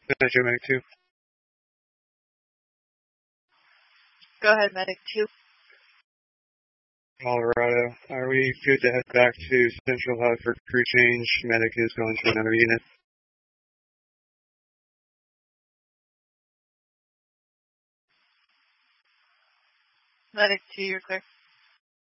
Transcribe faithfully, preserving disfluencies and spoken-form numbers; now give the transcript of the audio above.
Metro Medic two. Go ahead, Medic two. Colorado. Are we good to head back to Central Hub for crew change? Medic is going to another unit. Medic two, you're clear.